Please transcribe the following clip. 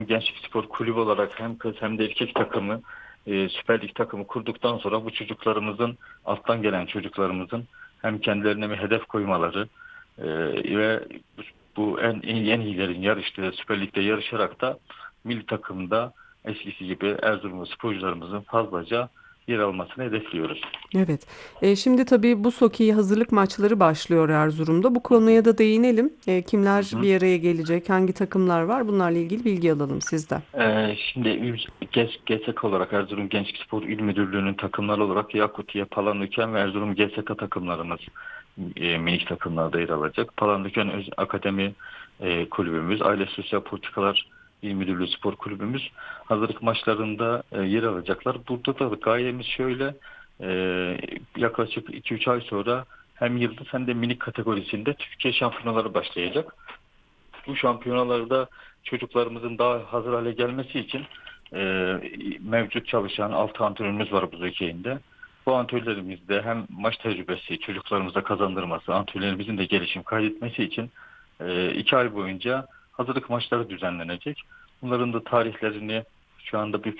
Gençlik Spor Kulübü olarak hem kız hem de erkek takımı, Süper Lig takımı kurduktan sonra bu çocuklarımızın, alttan gelen çocuklarımızın hem kendilerine bir hedef koymaları ve bu en iyilerin yarıştığı Süper Lig'de yarışarak da milli takımda eskisi gibi Erzurumlu sporcularımızın fazlaca yer almasını hedefliyoruz. Evet. Şimdi tabii bu Soki'ye hazırlık maçları başlıyor Erzurum'da. Bu Hı hı. konuya da değinelim. Hı Kimler hı. bir araya gelecek, hangi takımlar var? Bunlarla ilgili bilgi alalım sizden. Şimdi GSK olarak Erzurum Gençlik Spor İl Müdürlüğü'nün takımları olarak Yakutiye, Palandöken ve Erzurum GSK takımlarımız minik takımlarda yer alacak. Palandöken Akademi kulübümüz, Aile Sosyal Politikalar İl Müdürlüğü Spor Kulübümüz hazırlık maçlarında yer alacaklar. Burada da gayemiz şöyle, e, yaklaşık 2-3 ay sonra hem yıldız hem de minik kategorisinde Türkiye şampiyonaları başlayacak. Bu şampiyonalarda çocuklarımızın daha hazır hale gelmesi için mevcut çalışan 6 antrenörümüz var bu ülkede. Bu antrenörlerimizde hem maç tecrübesi çocuklarımıza kazandırması, antrenörlerimizin de gelişim kaydetmesi için 2 ay boyunca hazırlık maçları düzenlenecek. Bunların da tarihlerini şu anda bir